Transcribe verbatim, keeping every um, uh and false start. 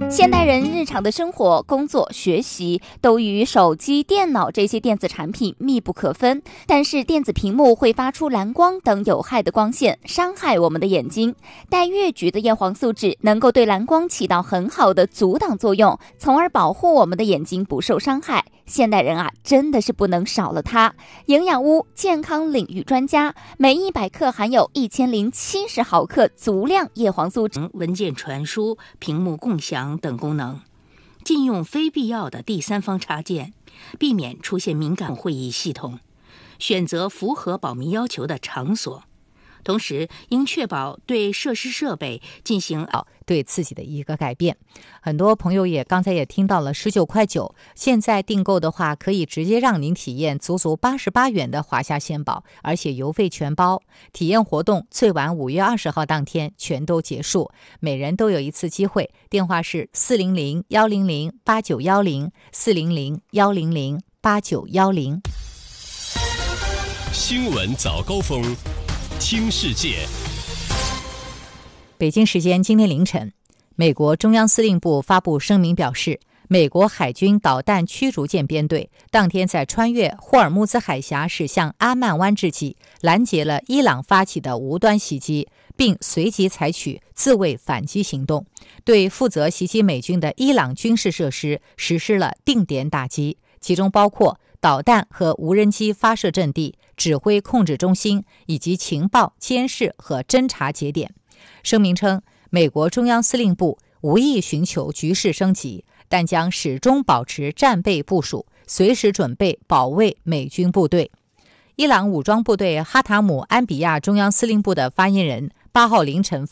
现代人日常的生活、工作、学习都与手机、电脑这些电子产品密不可分，但是电子屏幕会发出蓝光等有害的光线，伤害我们的眼睛。带月菊的叶黄素酯能够对蓝光起到很好的阻挡作用，从而保护我们的眼睛不受伤害。现代人啊，真的是不能少了它。营养屋健康领域专家，每一百克含有一千零七十毫克足量叶黄素酯， 文件传输、屏幕共享等功能，禁用非必要的第三方插件，避免出现敏感会议系统，选择符合保密要求的场所。同时，应确保对设施设备进行对自己的一个改变。很多朋友也刚才也听到了十九块九，现在订购的话可以直接让您体验足足八十八元的华夏鲜宝，而且邮费全包。体验活动最晚五月二十号当天全都结束，每人都有一次机会。电话是四零零一零零八九一零 四零零一零零八九一零。 新闻早高峰，听世界。 北京时间今天凌晨，美国中央司令部发布声明表示，美国海军导弹驱逐舰编队当天在穿越霍尔木兹海峡驶向阿曼湾之际，拦截了伊朗发起的无端袭击，并随即采取自卫反击行动，对负责袭击美军的伊朗军事设施实施了定点打击，其中包括导弹和无人机发射阵地、指挥控制中心以及情报、监视和侦察节点。声明称，美国中央司令部无意寻求局势升级，但将始终保持战备部署，随时准备保卫美军部队。伊朗武装部队哈塔姆安比亚中央司令部的发言人八号凌晨